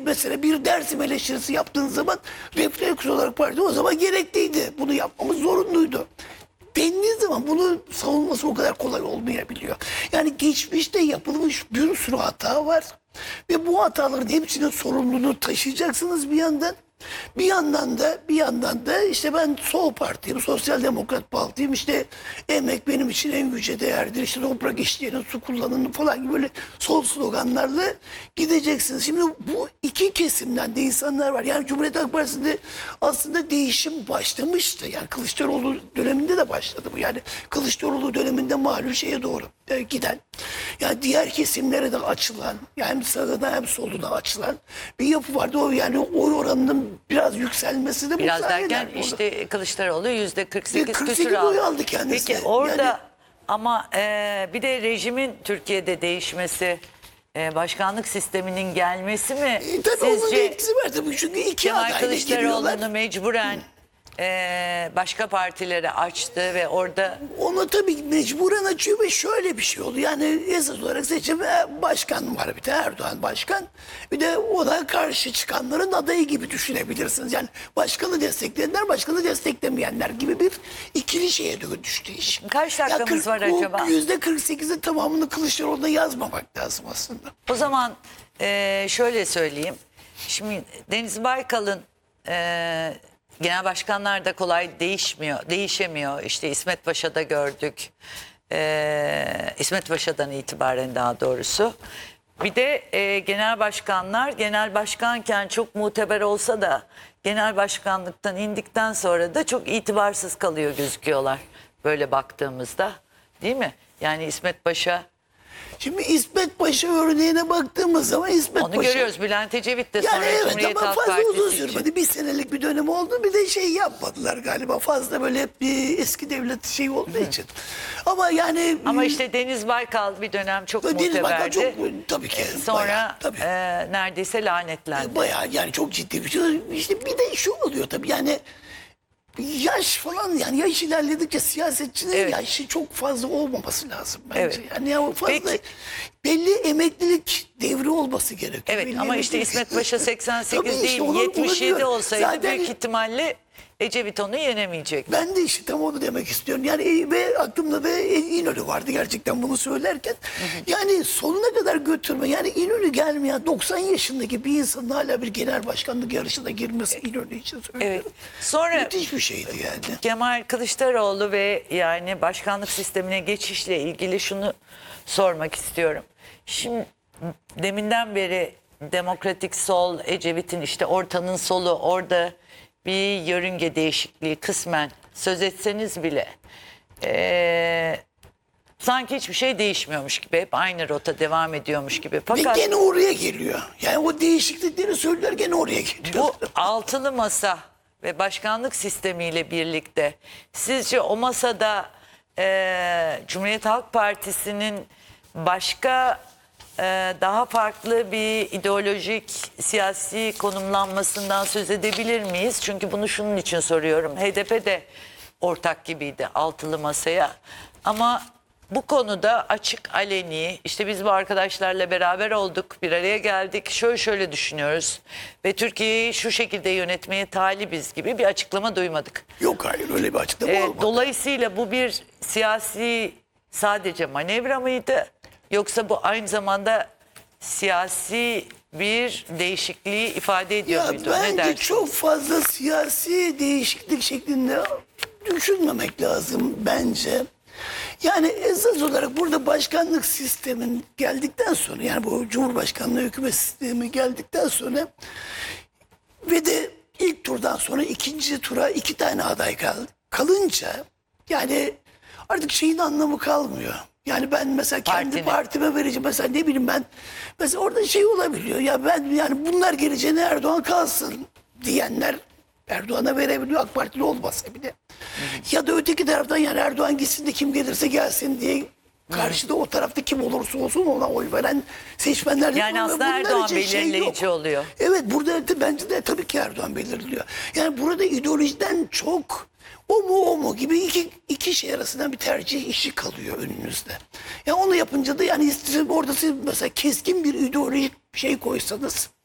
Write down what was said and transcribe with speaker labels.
Speaker 1: mesela bir Dersim eleştirisi yaptığın zaman refleks olarak parti o zaman gerekliydi. Bunu yapmamız zorunluydu dendiği zaman bunu savunması o kadar kolay olmayabiliyor. Yani geçmişte yapılmış bir sürü hata var. Ve bu hataların hepsinin sorumluluğunu taşıyacaksınız bir yandan. Bir yandan da işte ben sol partiyim, sosyal demokrat partiyim. İşte emek benim için en yüce değerdir. İşte toprak işleyenin, su kullanın falan gibi böyle sol sloganlarla gideceksiniz. Şimdi bu iki kesimden de insanlar var. Yani Cumhuriyet Halk Partisi'nde aslında değişim başlamıştı. Yani Kılıçdaroğlu döneminde de başladı bu. Yani Kılıçdaroğlu döneminde malum şeye doğru giden. Yani diğer kesimlere de açılan, yani hem sağına hem soluna açılan bir yapı vardı. O yani oy oranının biraz yükselmesi de bu
Speaker 2: Biraz
Speaker 1: sayeden
Speaker 2: derken
Speaker 1: oldu.
Speaker 2: işte Kılıçdaroğlu %48
Speaker 1: 48
Speaker 2: küsur
Speaker 1: oy
Speaker 2: aldı.
Speaker 1: aldı kendisi.
Speaker 2: Peki orada
Speaker 1: Yani-
Speaker 2: ama bir de rejimin Türkiye'de değişmesi, başkanlık sisteminin gelmesi mi
Speaker 1: Tabii onun da
Speaker 2: sizce
Speaker 1: etkisi var tabii çünkü iki
Speaker 2: Kemal
Speaker 1: adayla giriyorlar.
Speaker 2: Kılıçdaroğlu'nu mecburen başka partilere açtı ve orada
Speaker 1: Onu tabii mecburen açıyor ve şöyle bir şey oldu. Yani esas olarak seçim başkan var bir de Erdoğan başkan. Bir de ona karşı çıkanların adayı gibi düşünebilirsiniz. Yani başkanı destekleyenler, başkanı desteklemeyenler gibi bir ikili şeye düştü iş.
Speaker 2: Kaç dakikamız var acaba?
Speaker 1: %48'in tamamını Kılıçdaroğlu'na yazmamak lazım aslında.
Speaker 2: o zaman şöyle söyleyeyim. Şimdi Deniz Baykal'ın genel başkanlar da kolay değişemiyor. İşte İsmet Paşa'da gördük. İsmet Paşa'dan itibaren daha doğrusu. Bir de genel başkanlar genel başkanken çok muteber olsa da genel başkanlıktan indikten sonra da çok itibarsız kalıyor gözüküyorlar. Böyle baktığımızda değil mi? Yani İsmet Paşa...
Speaker 1: Şimdi İsmet Paşa örneğine baktığımız zaman İsmet
Speaker 2: Onu
Speaker 1: Paşa...
Speaker 2: görüyoruz. Bülent Ecevit de
Speaker 1: Yani
Speaker 2: sonra
Speaker 1: evet
Speaker 2: Cumhuriyet
Speaker 1: ama
Speaker 2: Halk
Speaker 1: fazla uzun
Speaker 2: Partisi için.
Speaker 1: sürmedi. Bir senelik bir dönem oldu. Bir de şey yapmadılar galiba. Fazla böyle hep bir eski devlet şey olduğu için. Ama yani...
Speaker 2: Ama işte Deniz Baykal bir dönem çok
Speaker 1: Deniz Baykal
Speaker 2: muteberdi.
Speaker 1: çok tabii ki.
Speaker 2: Sonra
Speaker 1: bayağı, tabii.
Speaker 2: Neredeyse lanetlendi.
Speaker 1: Bayağı yani çok ciddi bir şey. İşte bir de şu oluyor tabii yani yaş falan yani yaş ilerledikçe siyasetçinin
Speaker 2: Evet.
Speaker 1: yaşı çok fazla olmaması lazım bence.
Speaker 2: Evet.
Speaker 1: Yani ya fazla
Speaker 2: Peki.
Speaker 1: belli emeklilik devri olması gerekiyor.
Speaker 2: Evet
Speaker 1: Belli
Speaker 2: ama işte
Speaker 1: emeklilik-
Speaker 2: İsmet Paşa 88
Speaker 1: Tabii işte
Speaker 2: değil
Speaker 1: onu
Speaker 2: 77
Speaker 1: diyorum.
Speaker 2: olsaydı
Speaker 1: Zaten
Speaker 2: büyük ihtimalle Ecevit onu yenemeyecek.
Speaker 1: ben de işte tam onu demek istiyorum. Yani ve aklımda da İnönü vardı gerçekten bunu söylerken. Yani sonuna kadar götürme. Yani İnönü gelmeyen 90 yaşındaki bir insanın hala bir genel başkanlık yarışına girmesi İnönü için söylüyorum.
Speaker 2: Evet. Sonra
Speaker 1: Müthiş bir şeydi yani.
Speaker 2: Kemal Kılıçdaroğlu ve yani başkanlık sistemine geçişle ilgili şunu sormak istiyorum. Şimdi deminden beri demokratik sol, Ecevit'in işte ortanın solu orada bir yörünge değişikliği kısmen söz etseniz bile sanki hiçbir şey değişmiyormuş gibi hep aynı rota devam ediyormuş gibi.
Speaker 1: Ve
Speaker 2: Fakat
Speaker 1: gene oraya geliyor. Yani o değişiklikleri söyler gene oraya geliyor.
Speaker 2: bu altılı masa ve başkanlık sistemiyle birlikte sizce o masada Cumhuriyet Halk Partisi'nin başka daha farklı bir ideolojik siyasi konumlanmasından söz edebilir miyiz? Çünkü bunu şunun için soruyorum. HDP de ortak gibiydi altılı masaya ama bu konuda açık aleni işte biz bu arkadaşlarla beraber olduk, bir araya geldik, şöyle düşünüyoruz ve Türkiye'yi şu şekilde yönetmeye talibiz gibi bir açıklama duymadık.
Speaker 1: Yok hayır öyle bir açıklama olmadı.
Speaker 2: Dolayısıyla bu bir siyasi sadece manevra mıydı? Yoksa bu aynı zamanda siyasi bir değişikliği ifade ediyor
Speaker 1: Ya
Speaker 2: muydu? Ne
Speaker 1: bence
Speaker 2: dersiniz?
Speaker 1: çok fazla siyasi değişiklik şeklinde düşünmemek lazım bence. Yani esas olarak burada başkanlık sistemin geldikten sonra yani bu Cumhurbaşkanlığı hükümet sistemi geldikten sonra ve de ilk turdan sonra ikinci tura 2 tane aday kalınca yani artık şeyin anlamı kalmıyor. Yani ben mesela kendi
Speaker 2: Partinin.
Speaker 1: partime vereceğim. Mesela ne bileyim ben mesela orada şey olabiliyor. Ya ben yani bunlar geleceğine Erdoğan kalsın diyenler Erdoğan'a verebiliyor AK Partili olmasa bile. Ya da öteki taraftan yani Erdoğan gitsin de kim gelirse gelsin diye karşıda o tarafta kim olursa olsun ona oy veren seçmenler.
Speaker 2: Yani aslında
Speaker 1: Bunlar
Speaker 2: Erdoğan
Speaker 1: için şey
Speaker 2: belirleyici
Speaker 1: yok.
Speaker 2: oluyor.
Speaker 1: Evet burada bence de tabii ki Erdoğan belirliyor. Yani burada ideolojiden çok o mu gibi iki şey arasında bir tercih işi kalıyor önünüzde. Ya onu yapınca da yani orada siz mesela keskin bir ideolojik şey koysanız